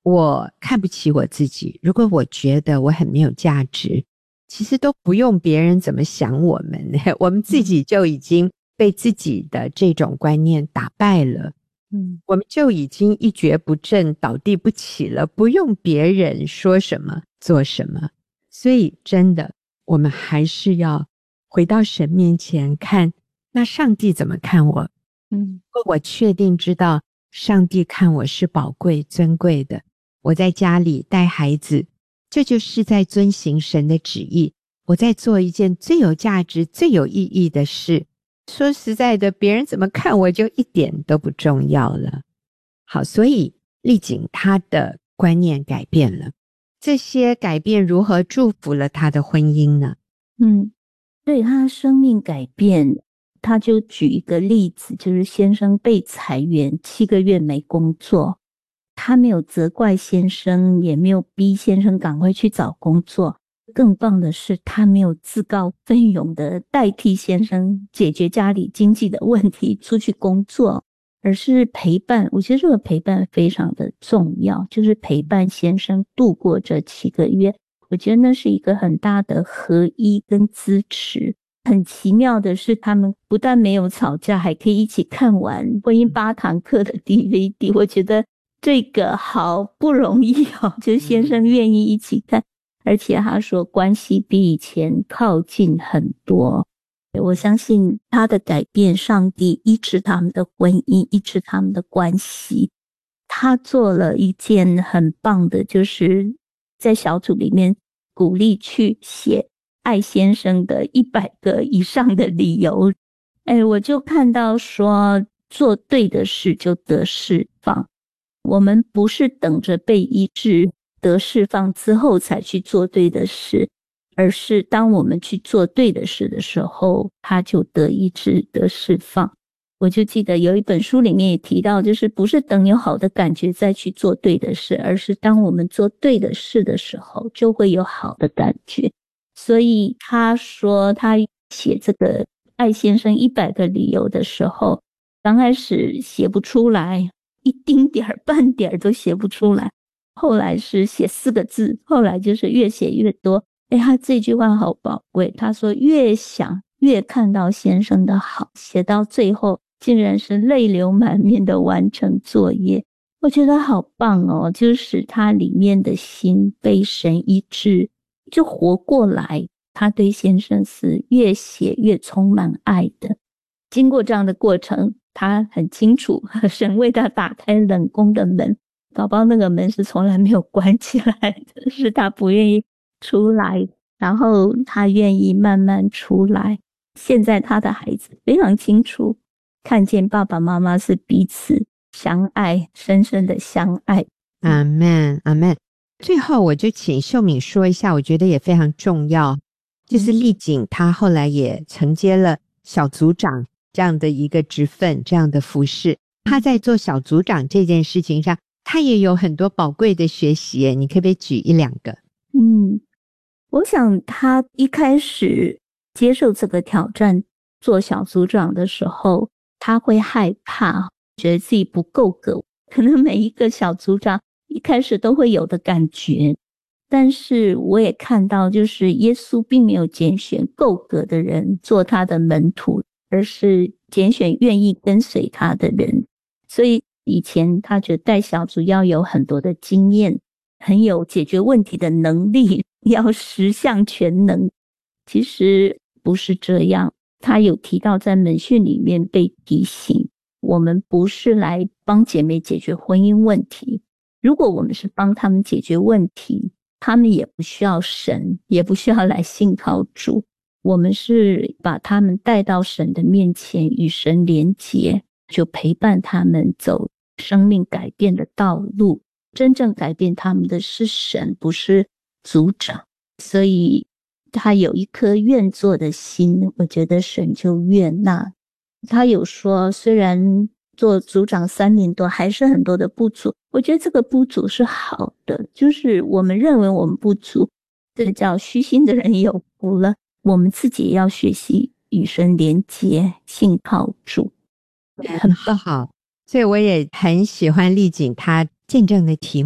我看不起我自己，如果我觉得我很没有价值，其实都不用别人怎么想我们，我们自己就已经被自己的这种观念打败了。我们就已经一蹶不振，倒地不起了，不用别人说什么做什么。所以真的，我们还是要回到神面前看，那上帝怎么看我？我确定知道上帝看我是宝贵尊贵的，我在家里带孩子，这就是在遵行神的旨意，我在做一件最有价值最有意义的事。说实在的，别人怎么看我就一点都不重要了。好，所以丽景她的观念改变了，这些改变如何祝福了她的婚姻呢？ 对，她生命改变，她就举一个例子，就是先生被裁员7个月没工作，她没有责怪先生，也没有逼先生赶快去找工作，更棒的是她没有自告奋勇的代替先生解决家里经济的问题出去工作，而是陪伴。我觉得这个陪伴非常的重要，就是陪伴先生度过这7个月，我觉得那是一个很大的合一跟支持。很奇妙的是，他们不但没有吵架，还可以一起看完《婚姻8堂课》的 DVD。我觉得这个好不容易哦，就是先生愿意一起看，而且他说关系比以前靠近很多。我相信他的改变，上帝医治他们的婚姻，医治他们的关系。他做了一件很棒的，就是在小组里面鼓励去写爱先生的100个以上的理由。我就看到说，做对的事就得释放。我们不是等着被医治得释放之后才去做对的事，而是当我们去做对的事的时候，他就得医治得释放。我就记得有一本书里面也提到，就是不是等有好的感觉再去做对的事，而是当我们做对的事的时候，就会有好的感觉。所以他说他写这个爱先生100个理由的时候，刚开始写不出来，一丁点儿半点儿都写不出来，后来是写4个字，后来就是越写越多。他这句话好宝贵，他说越想越看到先生的好，写到最后竟然是泪流满面的完成作业。我觉得好棒哦，就是他里面的心被神医治，就活过来。他对先生是越写越充满爱的。经过这样的过程，他很清楚神为他打开冷宫的门，搞不好那个门是从来没有关起来的，是他不愿意出来，然后他愿意慢慢出来。现在他的孩子非常清楚看见爸爸妈妈是彼此相爱，深深的相爱。 阿们阿们。最后我就请秀敏说一下，我觉得也非常重要，就是丽景她后来也承接了小组长这样的一个职分，这样的服事。她在做小组长这件事情上，她也有很多宝贵的学习，你可不可以举1-2个？ 我想他一开始接受这个挑战做小组长的时候，他会害怕，觉得自己不够格，可能每一个小组长一开始都会有的感觉。但是我也看到，就是耶稣并没有拣选够格的人做他的门徒，而是拣选愿意跟随他的人。所以以前他觉得带小组要有很多的经验，很有解决问题的能力，要10项全能。其实不是这样，他有提到在门训里面被提醒，我们不是来帮姐妹解决婚姻问题，如果我们是帮他们解决问题，他们也不需要神，也不需要来信靠主，我们是把他们带到神的面前，与神连结，就陪伴他们走生命改变的道路。真正改变他们的是神，不是组长。所以他有一颗愿做的心，我觉得神就悦纳。他有说，虽然做组长3年多，还是很多的不足。我觉得这个不足是好的，就是我们认为我们不足，这叫虚心的人有福了。我们自己也要学习与神连结，信靠主。 很好，所以我也很喜欢丽景她见证的题目。